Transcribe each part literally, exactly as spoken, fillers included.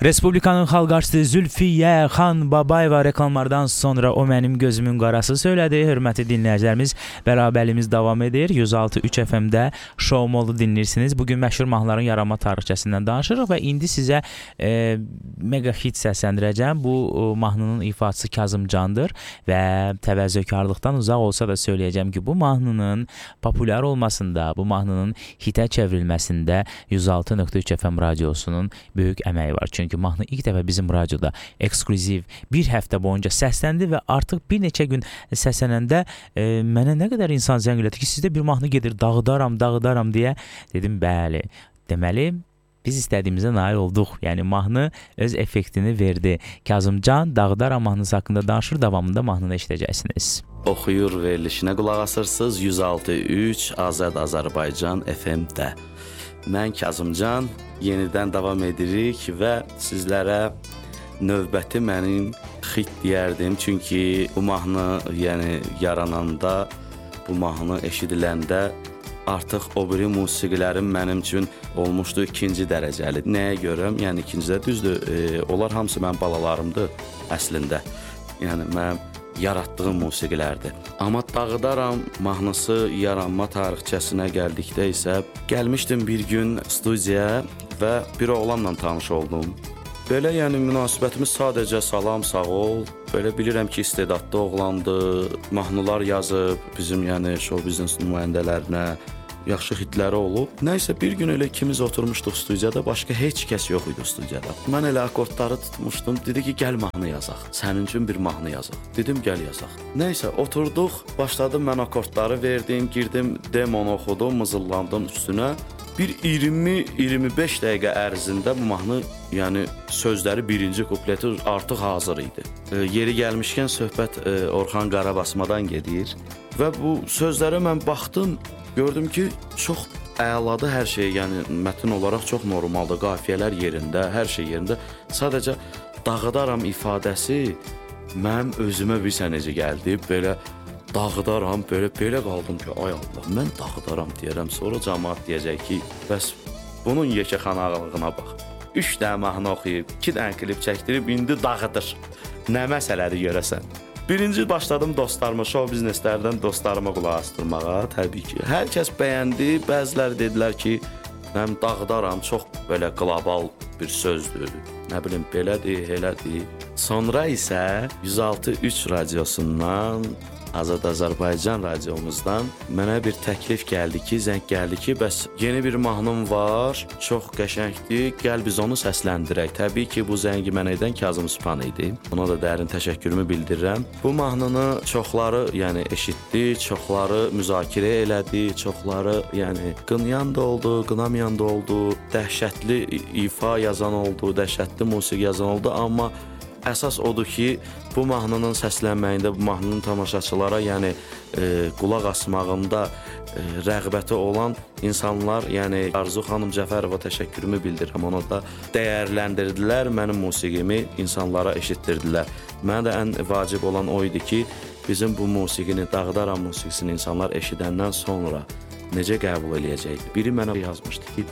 Respublikanın xalq artisti Zülfiyə Xan Babayeva reklamlardan sonra O Mənim Gözümün Qarası söylədi. Hörmətli dinləyicilərimiz, bərabərliyimiz davam edir. yüz altı üç F M-də Show Modu dinləyirsiniz. Bugün məşhur mahnıların yaranma tarixçəsindən danışırıq və indi sizə e, mega hit səsləndirəcəm. Bu e, mahnının ifaçısı Kazımcandır və təvəzzökarlıqdan uzaq olsa da söyləyəcəm ki, bu mahnının populyar olmasında, bu mahnının hitə çevrilməsində yüz altı nöqtə üç F M radiosunun böyük əməyi var. Çünki mahnı ilk dəfə bizim radioda ekskluziv bir həftə boyunca səsləndi və artıq bir neçə gün səslənəndə e, mənə nə qədər insan zəng elədi ki, sizdə bir mahnı gedir, dağıdaram, dağıdaram deyə. Dedim, bəli, deməli biz istədiyimizə nail olduq. Yəni mahnı öz effektini verdi. Kazımcan Dağıdaram mahnısı haqqında danışır, davamında mahnını eşidəcəksiniz. Oxuyur verilişinə qulaq asırsınız yüz altı üç Azad Azərbaycan F M-də. Mən Kazımcan, yenidən davam edirik və sizlərə növbəti mənim xit deyərdim. Çünki bu mahnı yəni yarananda, bu mahnı eşidiləndə artıq o biri musiqilərim mənim üçün olmuşdu ikinci dərəcəli. Nəyə görə? Yəni ikincidə düzdür, e, onlar hamısı mənim balalarımdır əslində. Yəni mənim yaratdığım musiqilərdir. Amma Dağıdaram mahnısı yaranma tarixçəsinə gəldikdə isə gəlmişdim bir gün studiyaya və bir oğlanla tanış oldum. Belə yəni münasibətimiz sadəcə salam, sağ ol. Belə bilirəm ki, istedadlı oğlandır, mahnılar yazıb bizim yəni show biznes nümayəndələrinə, yaxşı hitləri olub. Nəysə bir gün elə ikimiz oturmuşduq studiyada, başqa heç kəs yox idi studiyada. Mən elə akordları tutmuşdum, dedi ki, gəl mahnı yazaq. Sənin üçün bir mahnı yazaq. Dedim, gəl yazaq. Nəysə oturduq, başladım mən akordları verdim, girdim, demonu oxudum, mızıllandım üstünə. Bir iyirmi iyirmi beş dəqiqə ərzində bu mahnı, yəni sözləri birinci kupleti artıq hazır idi. E, yeri gəlmişkən söhbət e, Orxan Qarabasmadan gedir və bu sözlərə mən baxdım, gördüm ki, çox əladır hər şey, yəni mətn olaraq çox normaldır, qafiyələr yerində, hər şey yerində. Sadəcə dağıdaram ifadəsi mənim özümə bir sənəcə gəldi, belə dağıdaram, belə belə qaldım ki, ay Allah, mən dağıdaram deyərəm, sonra cəmaət deyəcək ki, bəs bunun yekəxanalığına bax. Üç dənə mahnı oxuyub, iki dənə klip çəkdirib, indi dağıdır. Nə məsələdir görəsən? Birinci başladım dostlarıma, show bizneslərdən dostlarıma qulaq asdırmağa, təbii ki. Hər kəs bəyəndi, bəziləri dedilər ki, mənim dağıdaram, çox belə qlobal bir sözdür. Nə bilim, belədir, elədir. Sonra isə yüz altı üç radiosundan, Azad Azərbaycan radiomuzdan mənə bir təklif gəldi ki, zəng gəldi ki, bəs yeni bir mahnım var, çox qəşəngdir, gəl biz onu səsləndirək. Təbii ki, bu zəngi mənə edən Kazım Span idi. Ona da dərin təşəkkürümü bildirirəm. Bu mahnını çoxları, yəni eşitdi, çoxları müzakirə elədi, çoxları, yəni qınayan da oldu, qınamayan da oldu, dəhşətli ifa yazan oldu, dəhşətli musiqi yazan oldu, amma əsas odur ki, bu mahnının səslənməyində, bu mahnının tamaşaçılara, yəni e, qulaq asmağında e, rəğbəti olan insanlar, yəni Arzu xanım Cəfərova təşəkkürümü bildirirəm. Ona da dəyərləndirdilər, mənim musiqimi insanlara eşitdirdilər. Mənə də ən vacib olan o idi ki, bizim bu musiqini, Dağıdaram musiqisini insanlar eşidəndən sonra necə qəbul eləyəcək? Biri mənə yazmışdı ki,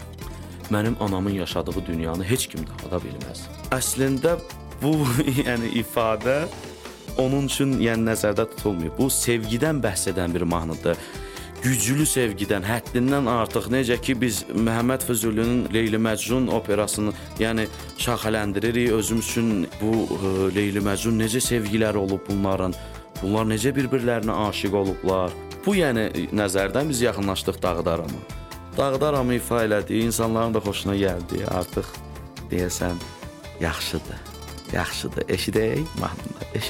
mənim anamın yaşadığı dünyanı heç kim dağıda bilməz. Əslində bu yəni ifadə onun üçün yəni nəzərdə tutulmuyor. Bu sevgidən bəhs edən bir mahnıdır. Güclü sevgidən, həddindən artıq, necə ki biz Məhəmməd Füzulinin Leyli Məcnun operasını yəni şaxələndiririk. Özümüz üçün bu e, Leyli Məcnun necə sevgilər olub bunların, bunlar necə bir-birlərinə aşiq olublar. Bu yəni nəzərdən biz yaxınlaşdıq Dağıdaram'a. Dağıdaram'ı ifa elədi, insanların da xoşuna gəldi. Artıq deyəsən yaxşıdır. Yaxşıdır. Eşidək mahnını. Eşidək.